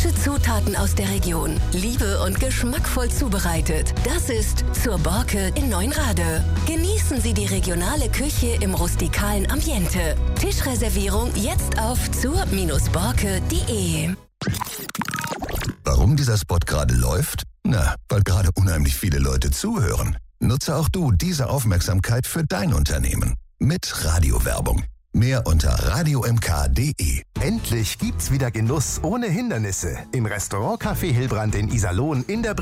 Frische Zutaten aus der Region, liebe und geschmackvoll zubereitet. Das ist Zur Borke in Neunrade. Genießen Sie die regionale Küche im rustikalen Ambiente. Tischreservierung jetzt auf zur-borke.de. Warum dieser Spot gerade läuft? Na, weil gerade unheimlich viele Leute zuhören. Nutze auch du diese Aufmerksamkeit für dein Unternehmen. Mit Radiowerbung. Mehr unter radiomk.de. Endlich gibt's wieder Genuss ohne Hindernisse. Im Restaurant Café Hillbrand in Iserlohn in der